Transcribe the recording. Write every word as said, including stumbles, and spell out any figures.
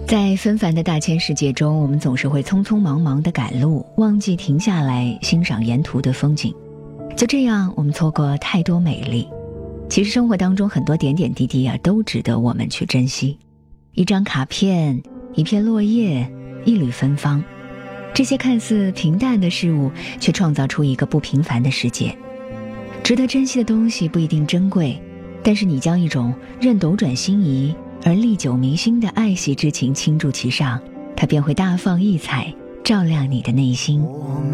在纷繁的大千世界中，我们总是会匆匆忙忙地赶路，忘记停下来欣赏沿途的风景。就这样，我们错过太多美丽。其实生活当中很多点点滴滴啊，都值得我们去珍惜。一张卡片，一片落叶，一缕芬芳，这些看似平淡的事物，却创造出一个不平凡的世界。值得珍惜的东西不一定珍贵，但是你将一种任斗转星移而历久弥新的爱惜之情倾注其上，它便会大放异彩，照亮你的内心。 我们